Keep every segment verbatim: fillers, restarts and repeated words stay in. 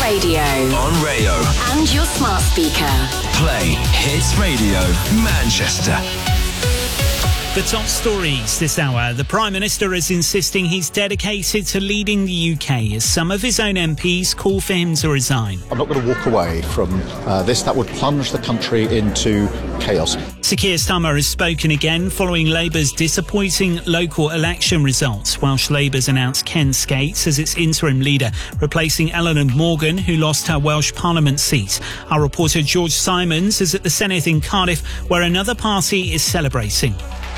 radio. On Rayo. And your smart speaker. Play Hits Radio Manchester. The top stories this hour. The Prime Minister is insisting he's dedicated to leading the U K as some of his own M Ps call for him to resign. I'm not going to walk away from uh, this. That would plunge the country into chaos. Sir Keir Starmer has spoken again following Labour's disappointing local election results. Welsh Labour's announced Ken Skates as its interim leader, replacing Eleanor Morgan, who lost her Welsh Parliament seat. Our reporter George Simons is at the Senedd in Cardiff, where another party is celebrating.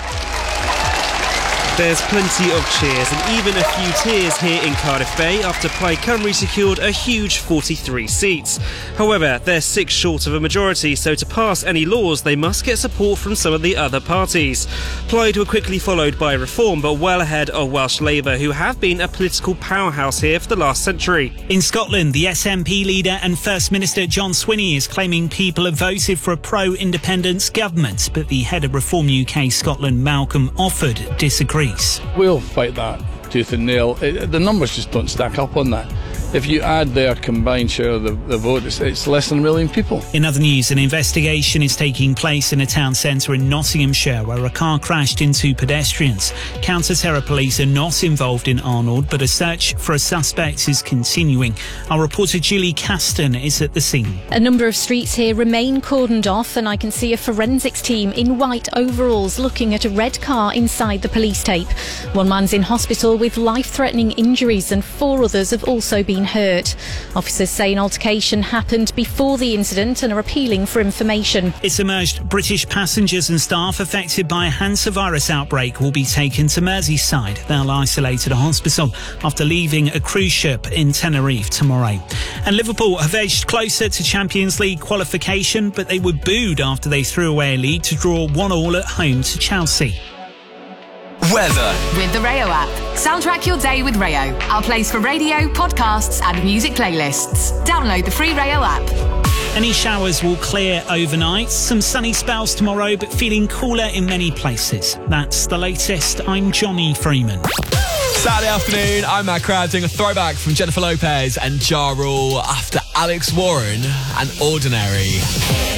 There's plenty of cheers and even a few tears here in Cardiff Bay after Plaid Cymru secured a huge forty-three seats. However, they're six short of a majority, so to pass any laws they must get support from some of the other parties. Plaid were quickly followed by Reform, but well ahead of Welsh Labour, who have been a political powerhouse here for the last century. In Scotland, the S N P leader and First Minister John Swinney is claiming people have voted for a pro-independence government, but the head of Reform U K Scotland, Malcolm Offord, disagrees. We'll fight that tooth and nail. It, the numbers just don't stack up on that. If you add their combined share of the, the vote, it's, it's less than a million people. In other news, an investigation is taking place in a town centre in Nottinghamshire where a car crashed into pedestrians. Counter-terror police are not involved in Arnold, but a search for a suspect is continuing. Our reporter Julie Caston is at the scene. A number of streets here remain cordoned off, and I can see a forensics team in white overalls looking at a red car inside the police tape. One man's in hospital with life-threatening injuries and four others have also been hurt. Officers say an altercation happened before the incident and are appealing for information. It's emerged British passengers and staff affected by a hantavirus outbreak will be taken to Merseyside. They'll isolate at a hospital after leaving a cruise ship in Tenerife tomorrow. And Liverpool have edged closer to Champions League qualification, but they were booed after they threw away a lead to draw one all at home to Chelsea. Weather. With the Rayo app. Soundtrack your day with Rayo. Our place for radio, podcasts and music playlists. Download the free Rayo app. Any showers will clear overnight. Some sunny spells tomorrow, but feeling cooler in many places. That's the latest. I'm Johnny Freeman. Saturday afternoon, I'm Matt Crab doing a throwback from Jennifer Lopez and Ja Rule after Alex Warren and Ordinary.